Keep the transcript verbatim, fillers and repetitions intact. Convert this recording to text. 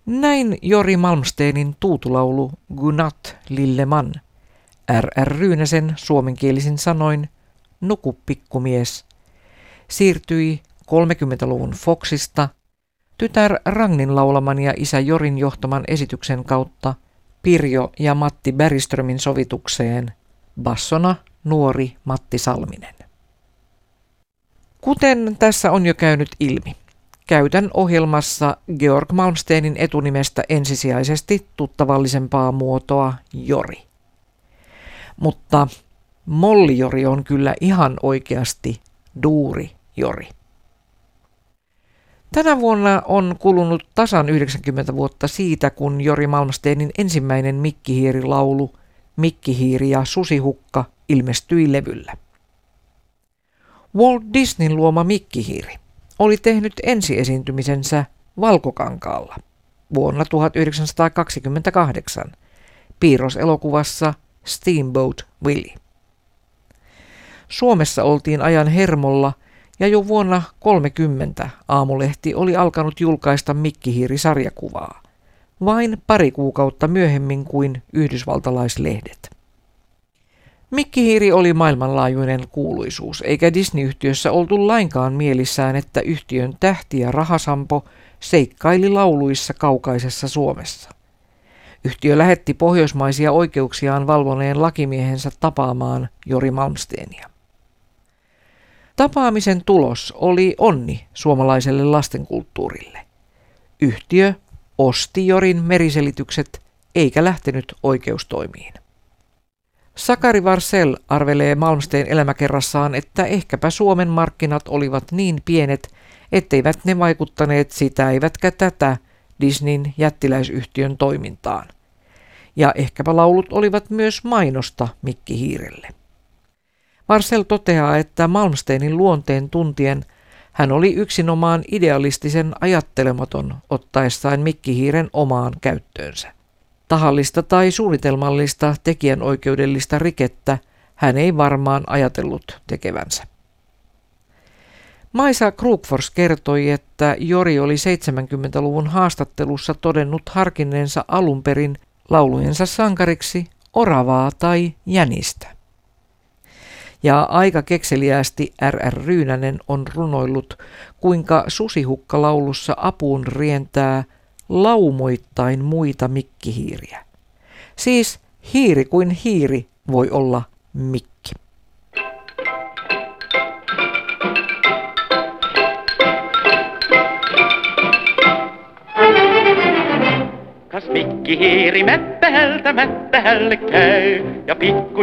Näin Jori Malmsteenin tuutulaulu Godnatt lille man. R R. Ryynäsen suomenkielisin sanoin Nuku pikkumies siirtyi kolmekymmentäluvun Foxista tytär Ragnin laulaman ja isä Jorin johtaman esityksen kautta Pirjo ja Matti Bergströmin sovitukseen, bassona nuori Matti Salminen. Kuten tässä on jo käynyt ilmi, käytän ohjelmassa Georg Malmsteenin etunimestä ensisijaisesti tuttavallisempaa muotoa Jori. Mutta Molli-Jori on kyllä ihan oikeasti Duuri Jori. Tänä vuonna on kulunut tasan yhdeksänkymmentä vuotta siitä, kun Jori Malmsteenin ensimmäinen mikkihiirilaulu Mikkihiiri ja Susihukka ilmestyi levyllä. Walt Disneyn luoma mikkihiiri oli tehnyt ensiesiintymisensä Valkokankaalla vuonna tuhatyhdeksänsataakaksikymmentäkahdeksan piirroselokuvassa Steamboat Willie. Suomessa oltiin ajan hermolla ja jo vuonna kolmekymmentä Aamulehti oli alkanut julkaista mikkihiirisarjakuvaa, vain pari kuukautta myöhemmin kuin yhdysvaltalaislehdet. Mikkihiiri oli maailmanlaajuinen kuuluisuus, eikä Disney-yhtiössä oltu lainkaan mielissään, että yhtiön tähti ja rahasampo seikkaili lauluissa kaukaisessa Suomessa. Yhtiö lähetti pohjoismaisia oikeuksiaan valvoneen lakimiehensä tapaamaan Jori Malmsteenia. Tapaamisen tulos oli onni suomalaiselle lastenkulttuurille. Yhtiö osti Jorin meriselitykset eikä lähtenyt oikeustoimiin. Sakari Varcel arvelee Malmsteen elämäkerrassaan, että ehkäpä Suomen markkinat olivat niin pienet, etteivät ne vaikuttaneet sitä eivätkä tätä Disneyn jättiläisyhtiön toimintaan. Ja ehkäpä laulut olivat myös mainosta mikkihiirelle. Varcel toteaa, että Malmsteenin luonteen tuntien hän oli yksinomaan idealistisen ajattelematon ottaessaan mikkihiiren omaan käyttöönsä. Tahallista tai suunnitelmallista tekijänoikeudellista rikettä hän ei varmaan ajatellut tekevänsä. Maisa Krugfors kertoi, että Jori oli seitsemänkymmentäluvun haastattelussa todennut harkinneensa alun perin laulujensa sankariksi oravaa tai jänistä. Ja aika kekseliäästi R R. Ryynänen on runoillut, kuinka Susihukka-laulussa apuun rientää laumoittain muita mikkihiiriä. Siis hiiri kuin hiiri voi olla mikki. Kas mikkihiiri mättähältä mättähälle käy, ja pikku